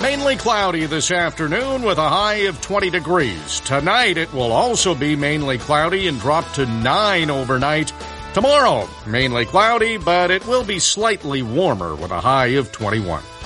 Mainly cloudy this afternoon with a high of 20 degrees. Tonight it will also be mainly cloudy and drop to 9 overnight. Tomorrow, mainly cloudy, but it will be slightly warmer with a high of 21.